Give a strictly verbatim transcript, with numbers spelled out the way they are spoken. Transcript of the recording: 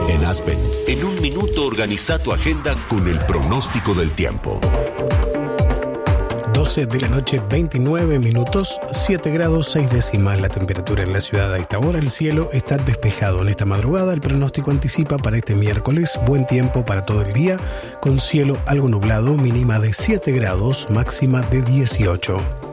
En Aspen, en un minuto organiza tu agenda con el pronóstico del tiempo. doce de la noche, veintinueve minutos, siete grados seis décimas la temperatura en la ciudad a esta hora. El cielo está despejado en esta madrugada. El pronóstico anticipa para este miércoles buen tiempo para todo el día, con cielo algo nublado, mínima de siete grados, máxima de dieciocho.